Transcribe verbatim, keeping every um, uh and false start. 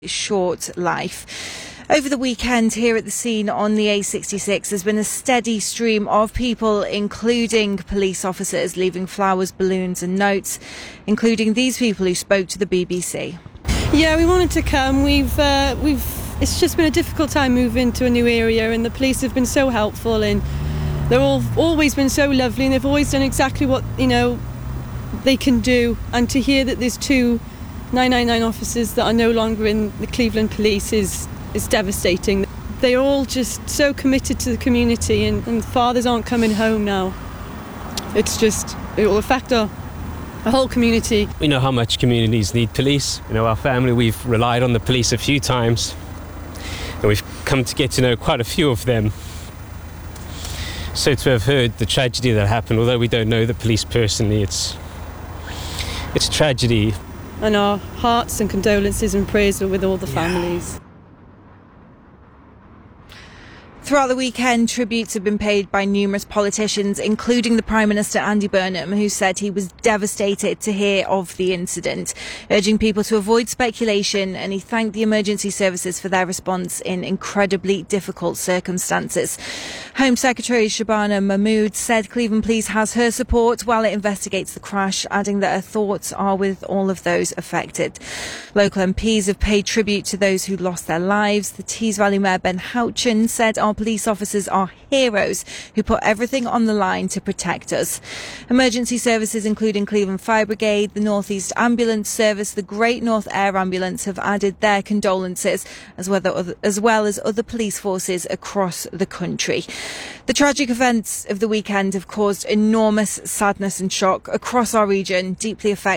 short life. Over the weekend here at the scene on the A sixty-six, there's been a steady stream of people, including police officers, leaving flowers, balloons and notes, including these people who spoke to the B B C. Yeah, we wanted to come. We've, uh, we've. It's just been a difficult time moving to a new area, and the police have been so helpful, and they've all always been so lovely, and they've always done exactly what, you know, they can do. And to hear that there's two nine nine nine officers that are no longer in the Cleveland Police is is devastating. They're all just so committed to the community, and, and fathers aren't coming home now. It's just, it will affect our, our whole community. We know how much communities need police. You know, our family, we've relied on the police a few times, and we've come to get to know quite a few of them. So to have heard the tragedy that happened, although we don't know the police personally, it's it's a tragedy. And our hearts and condolences and prayers are with all the Yeah. families. Throughout the weekend, tributes have been paid by numerous politicians, including the Prime Minister Andy Burnham, who said he was devastated to hear of the incident, urging people to avoid speculation, and he thanked the emergency services for their response in incredibly difficult circumstances. Home Secretary Shabana Mahmood said Cleveland Police has her support while it investigates the crash, adding that her thoughts are with all of those affected. Local M Ps have paid tribute to those who lost their lives. The Tees Valley Mayor Ben Houchin said our police officers are heroes who put everything on the line to protect us. Emergency services, including Cleveland Fire Brigade, the North East Ambulance Service, the Great North Air Ambulance, have added their condolences, as well as, as well as other police forces across the country. The tragic events of the weekend have caused enormous sadness and shock across our region, deeply affecting